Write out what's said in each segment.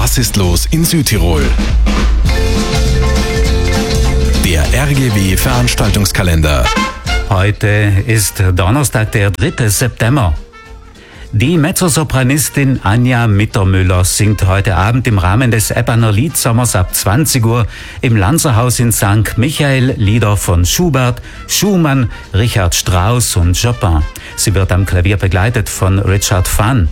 Was ist los in Südtirol? Der RGW Veranstaltungskalender. Heute ist Donnerstag, der 3. September. Die Mezzosopranistin Anja Mittermüller singt heute Abend im Rahmen des Eppaner Liedsommers ab 20 Uhr im Lanzerhaus in St. Michael Lieder von Schubert, Schumann, Richard Strauss und Chopin. Sie wird am Klavier begleitet von Richard Phan.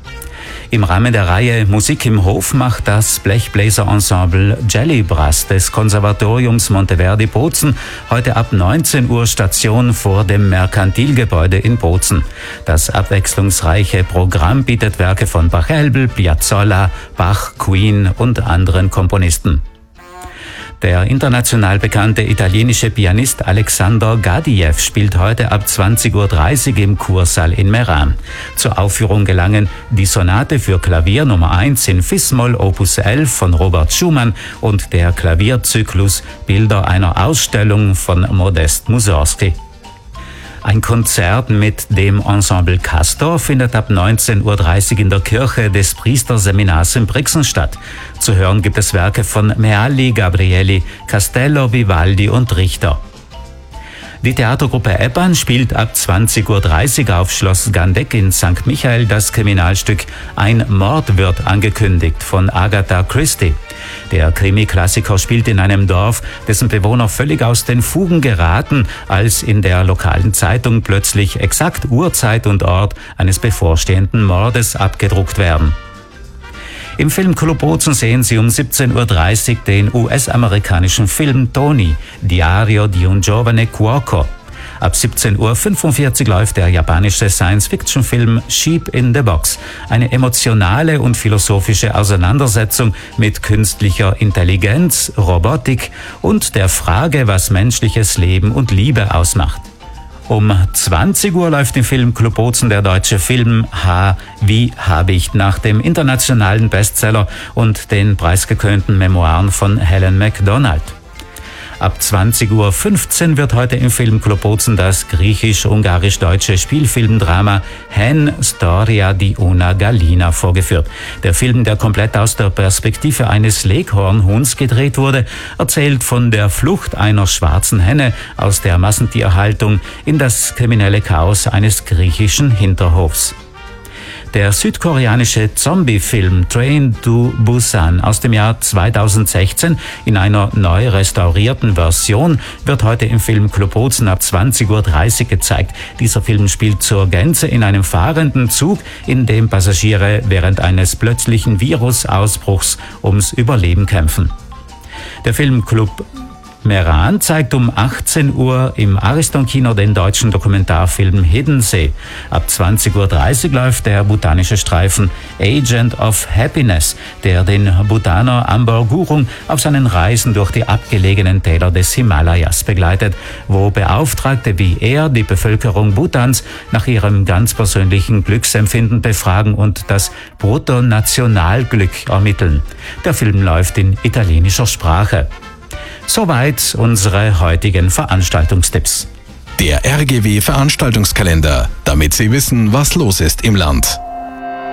Im Rahmen der Reihe Musik im Hof macht das Blechbläserensemble Jelly Brass des Konservatoriums Monteverdi Bozen heute ab 19 Uhr Station vor dem Merkantilgebäude in Bozen. Das abwechslungsreiche Programm bietet Werke von Pachelbel, Piazzolla, Bach, Queen und anderen Komponisten. Der international bekannte italienische Pianist Alexander Gadiev spielt heute ab 20.30 Uhr im Kursaal in Meran. Zur Aufführung gelangen die Sonate für Klavier Nummer 1 in Fis-Moll Opus 11 von Robert Schumann und der Klavierzyklus Bilder einer Ausstellung von Modest Mussorgsky. Ein Konzert mit dem Ensemble Castor findet ab 19.30 Uhr in der Kirche des Priesterseminars in Brixen statt. Zu hören gibt es Werke von Mealli, Gabrielli, Castello, Vivaldi und Richter. Die Theatergruppe Eppan spielt ab 20.30 Uhr auf Schloss Gandeck in St. Michael das Kriminalstück Ein Mord wird angekündigt von Agatha Christie. Der Krimi-Klassiker spielt in einem Dorf, dessen Bewohner völlig aus den Fugen geraten, als in der lokalen Zeitung plötzlich exakt Uhrzeit und Ort eines bevorstehenden Mordes abgedruckt werden. Im Filmclub Bozen sehen Sie um 17.30 Uhr den US-amerikanischen Film Tony, Diario di un giovane cuoco. Ab 17.45 Uhr läuft der japanische Science-Fiction-Film Sheep in the Box. Eine emotionale und philosophische Auseinandersetzung mit künstlicher Intelligenz, Robotik und der Frage, was menschliches Leben und Liebe ausmacht. Um 20 Uhr läuft im Filmclub Bozen der deutsche Film Wie Habicht nach dem internationalen Bestseller und den preisgekrönten Memoiren von Helen Macdonald. Ab 20.15 Uhr wird heute im Filmclub Bozen das griechisch-ungarisch-deutsche Spielfilmdrama Hen Storia di una Gallina vorgeführt. Der Film, der komplett aus der Perspektive eines Leghornhuhns gedreht wurde, erzählt von der Flucht einer schwarzen Henne aus der Massentierhaltung in das kriminelle Chaos eines griechischen Hinterhofs. Der südkoreanische Zombie-Film Train to Busan aus dem Jahr 2016 in einer neu restaurierten Version wird heute im Filmclub Bozen ab 20.30 Uhr gezeigt. Dieser Film spielt zur Gänze in einem fahrenden Zug, in dem Passagiere während eines plötzlichen Virusausbruchs ums Überleben kämpfen. Der Filmclub Meran zeigt um 18 Uhr im Ariston-Kino den deutschen Dokumentarfilm Hiddensee. Ab 20.30 Uhr läuft der botanische Streifen Agent of Happiness, der den Bhutaner Amber Gurung auf seinen Reisen durch die abgelegenen Täler des Himalayas begleitet, wo Beauftragte wie er die Bevölkerung Bhutans nach ihrem ganz persönlichen Glücksempfinden befragen und das Bruttonationalglück ermitteln. Der Film läuft in italienischer Sprache. Soweit unsere heutigen Veranstaltungstipps. Der RGW Veranstaltungskalender, damit Sie wissen, was los ist im Land.